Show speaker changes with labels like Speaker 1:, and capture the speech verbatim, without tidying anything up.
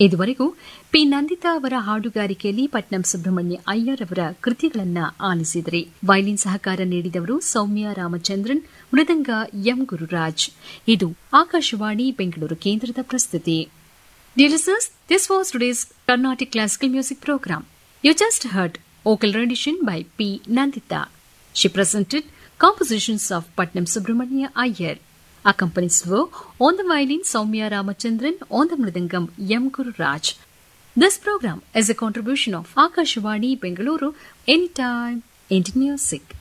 Speaker 1: ಇದುವರೆಗೂ ಪಿ ನಂದಿತಾ ಅವರ ಹಾಡುಗಾರಿಕೆಯಲ್ಲಿ ಪಟ್ನಂ ಸುಬ್ರಹ್ಮಣ್ಯ ಅಯ್ಯರ್ ಅವರ ಕೃತಿಗಳನ್ನು ಆಲಿಸಿದರೆ ವೈಲಿನ್ ಸಹಕಾರ ನೀಡಿದವರು ಸೌಮ್ಯ ರಾಮಚಂದ್ರನ್, ಮೃದಂಗ ಎಂ ಗುರುರಾಜ್. ಇದು ಆಕಾಶವಾಣಿ ಬೆಂಗಳೂರು ಕೇಂದ್ರದ ಪ್ರಸ್ತುತಿ. Dear listeners, this was today's Carnatic Classical Music Program. You just heard vocal rendition by P. Nandita. She presented compositions of Patnam Subramanya Iyer. Accompanies were on the violin Soumya Ramachandran, on the mridangam M. Guru Raj. This program is a contribution of Akashvani Bengaluru, Anytime Indian Music.